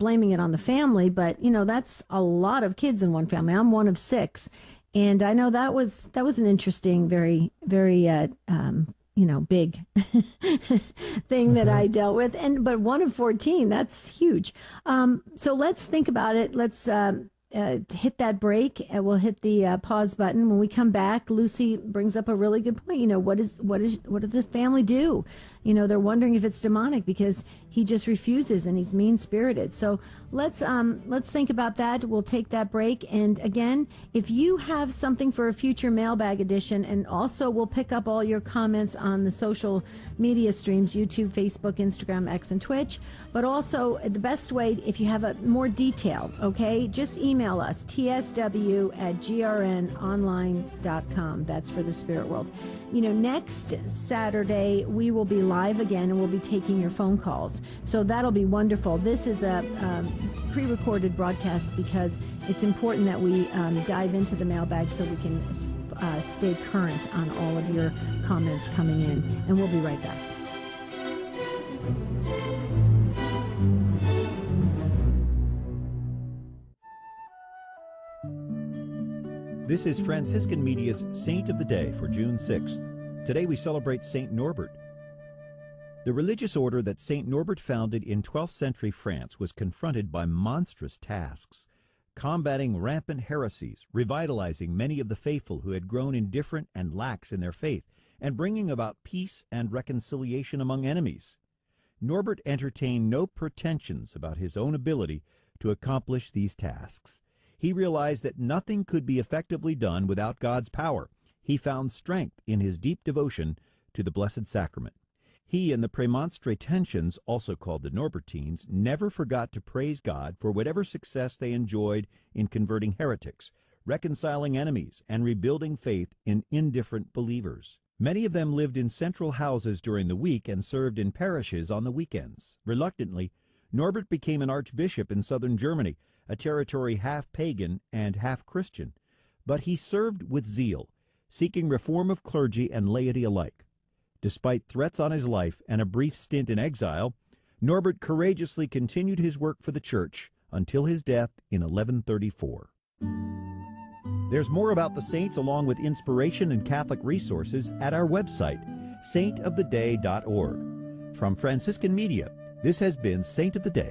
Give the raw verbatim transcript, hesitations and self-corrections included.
blaming it on the family, but, you know, that's a lot of kids in one family. I'm one of six. And I know that was that was an interesting, very, very, uh, um, you know, big thing that I dealt with. And but one of fourteen, that's huge. Um, so let's think about it. Let's uh, uh, hit that break, and we'll hit the uh, pause button. When we come back, Lucy brings up a really good point. You know, what is what is what does the family do? You know, they're wondering if it's demonic because he just refuses and he's mean-spirited. So let's um, let's think about that. We'll take that break. And again, if you have something for a future mailbag edition, and also we'll pick up all your comments on the social media streams, YouTube, Facebook, Instagram, X, and Twitch. But also the best way, if you have a more detail, okay, just email us, t s w at g r n online dot com. That's for the spirit world. You know, next Saturday, we will be live again, and we'll be taking your phone calls. So that'll be wonderful. This is a um, pre-recorded broadcast because it's important that we um, dive into the mailbag so we can uh, stay current on all of your comments coming in. And we'll be right back. This is Franciscan Media's Saint of the Day for June sixth. Today we celebrate Saint Norbert. The religious order that Saint Norbert founded in twelfth century France was confronted by monstrous tasks, combating rampant heresies, revitalizing many of the faithful who had grown indifferent and lax in their faith, and bringing about peace and reconciliation among enemies. Norbert entertained no pretensions about his own ability to accomplish these tasks. He realized that nothing could be effectively done without God's power. He found strength in his deep devotion to the Blessed Sacrament. He and the Premonstratensians, also called the Norbertines, never forgot to praise God for whatever success they enjoyed in converting heretics, reconciling enemies, and rebuilding faith in indifferent believers. Many of them lived in central houses during the week and served in parishes on the weekends. Reluctantly, Norbert became an archbishop in southern Germany, a territory half pagan and half Christian. But he served with zeal, seeking reform of clergy and laity alike. Despite threats on his life and a brief stint in exile, Norbert courageously continued his work for the Church until his death in eleven thirty-four. There's more about the saints along with inspiration and Catholic resources at our website, saint of the day dot org. From Franciscan Media, this has been Saint of the Day.